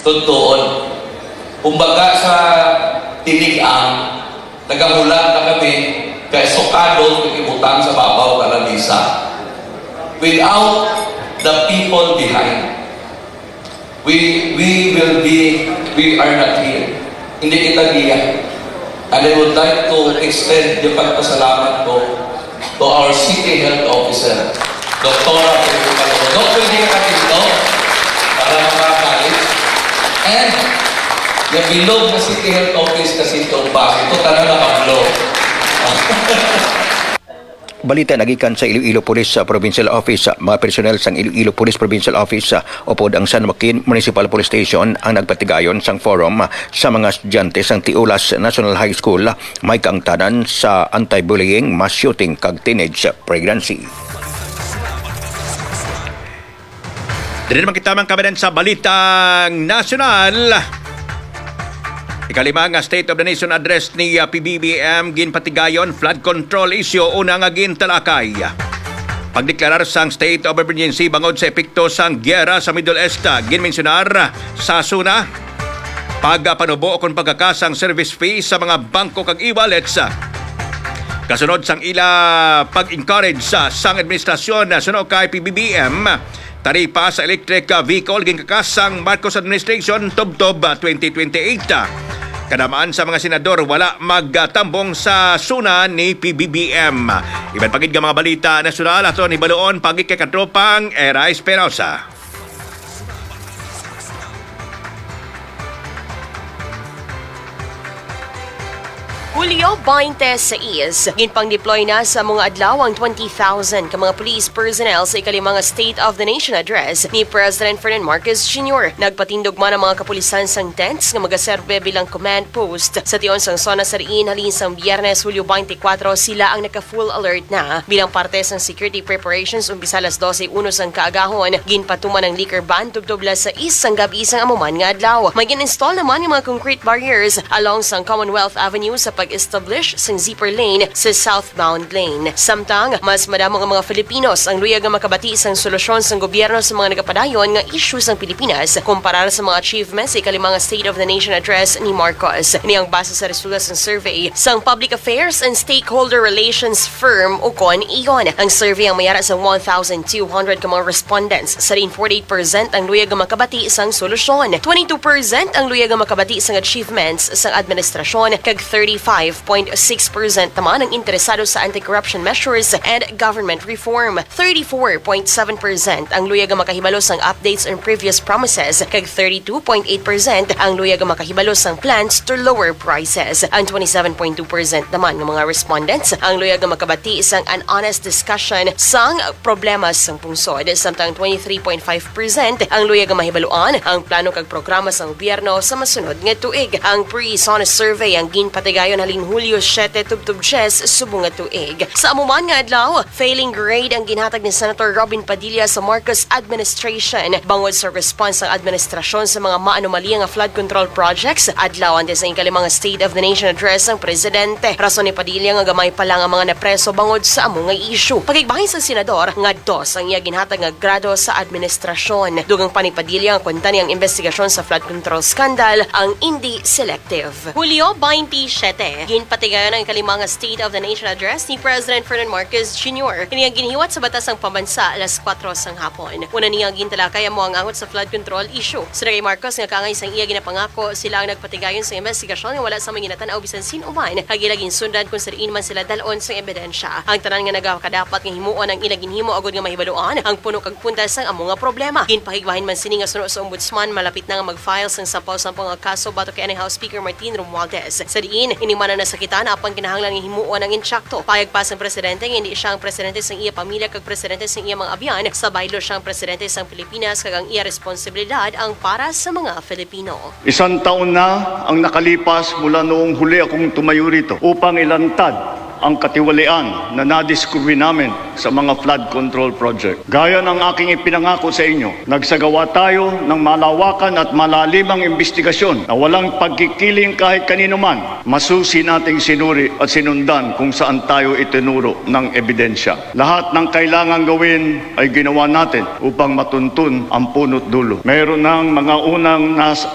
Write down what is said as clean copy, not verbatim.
Totoo. Kumbaga sa tinigang, nagahulat na kami, kaya sukado, ikibutang sa babaw kalamisa. Without the people behind, we are not here. Hindi kita diyan. And I would like to extend yung pagpasalamat ko to our City Health Officer, Dr. Pedro. Doktor, hindi ka dito para makakalit. And yung bilog na City Health Office kasi itong bus, ito talaga nakablo. Balita nagikan sa Iloilo Police Provincial Office, mga personel sa Iloilo Police Provincial Office upod ang San Joaquin Municipal Police Station ang nagpatigayon sang forum sa mga estudyante sang Tiulas National High School may kaangtanan sa anti-bullying, mass shooting kag teenage pregnancy. Dili naman kita man kabanan sa balitang nasyonal. Ikalima nga State of the Nation address ni PBBM ginpatigayon flood control issue una nga gintalakay. Pagdeklarar sang state of emergency bangod sa epekto sang gyera sa Middle East ginmensionar sa suna pagpanubo kon pagkakasang service fee sa mga bangko kag e-wallets. Kasunod sang ila pag-encourage sa sang administrasyon suno kay PBBM taripa sa electric vehicle ginkakasang Marcos administration tubtob 2028. Kanamaan sa mga senador wala magtambong sa suna ni PBBM. Iban pagid nga mga balita nasyonal ato ni Baloon pagi kay katropang Era Esperanza. Hulyo 26, ginpang-deploy na sa mga adlaw ang 20,000 ka mga police personnel sa ikalimang State of the Nation address ni President Ferdinand Marcos Jr. Nagpatindog man ang mga kapulisan sang tents nga magaserbe bilang command post sa tiyon sang zona sa Riin halin sang Biyernes, Hulyo 24 sila ang naka-full alert na bilang parte sang security preparations umpisa alas 12:01 sang kaagahon. Ginpatuman ang liquor ban tubtubla sa isang gabi isang amuman nga adlaw. May gin-install naman yung mga concrete barriers along sang Commonwealth Avenue sa pag-establish sang zipper lane sa southbound lane. Samtang, mas madamong ang mga Filipinos ang luyag nga makabati sang solusyon sang gobyerno sa mga nagapadayon nga issue sang Pilipinas kumpara sa mga achievements sa ikalimang State of the Nation address ni Marcos. Niyang base sa resulta sang survey sang Public Affairs and Stakeholder Relations firm Ukon Iyon. Ang survey ang mayara sa 1,200 ka mga respondents. Sa rin 48% ang luyag nga makabati sang solusyon. 22% ang luyag nga makabati sang achievements sang administrasyon kag 35.6% naman ang interesado sa anti-corruption measures and government reform. 34.7% ang luyag nga makahibalo sang updates on previous promises kag 32.8% ang luyag nga makahibalo sang plans to lower prices. Ang 27.2% naman ng mga respondents ang luyag nga makabati sang an honest discussion sang problema sang pungsod. Samtang 23.5% ang luyag nga mahibaluan ang plano kag programa sang gobyerno sa masunod nga tuig. Ang pre-SONA survey ang ginpatigayon halin Hulyo 7 tubtub 10 subong nga tuig. Sa amuman nga adlaw, failing grade ang ginhatag ni Senator Robin Padilla sa Marcos administration bangod sa response ng administrasyon sa mga maanomaliya nga flood control projects. Adlaw ante sa ikalimang State of the Nation address ang presidente. Rason ni Padilla nga gamay pa lang ang mga napreso bangod sa amo nga issue. Pagigbahin sa senador nga dos ang iya ginhatag nga grado sa administrasyon. Dugang pa ni Padilla ang kwenta niyang investigasyon sa flood control scandal ang hindi selective. Hulyo 27, ginpatigayon ang ikalimang State of the Nation address ni President Ferdinand Marcos Jr. Kini ang ginhiwat sa batas ng pambansa alas 4 sang hapon. Una niya gintalakay mo ang angot sa flood control issue. Sa kay Marcos nga kangay sang iya ginapangako sila ang nagpatigayon sa investigasyon nga wala sa mga ginatan-aw bisan sino man hagilaging sundan kung sariin man sila dalon sa ebidensya. Ang tanan nga nagakadapat nga himuon ang inaginhimo agud nga mahibaluan ang puno kag puntas sang amo nga problema. Ginpahigbahin man sini nga suno sa ombudsman malapit na nga mag-file sang sampaw-sampaw nga kaso batok kay House Speaker Martin Romualdez. Sa diin inimana na nasakitan apang kinahanglan nga himuon ang insyakto. Payag pa sang presidente nga hindi siya ang presidente sang iya pamilya kag presidente sang iya mga abyan. Sa baylo siyang presidente sang Pilipinas kag ang iya responsibilidad ang para sa mga Filipino. Isang taon na ang nakalipas mula noong huli akong tumayo rito upang ilantad ang katiwalian na nadiskubre namin sa mga flood control project. Gaya ng aking ipinangako sa inyo, nagsagawa tayo ng malawakan at malalimang investigasyon na walang pagkikiling kahit kanino man. Masusi nating sinuri at sinundan kung saan tayo itinuro ng ebidensya. Lahat ng kailangan gawin ay ginawa natin upang matuntun ang punot dulo. Mayroon ng mga unang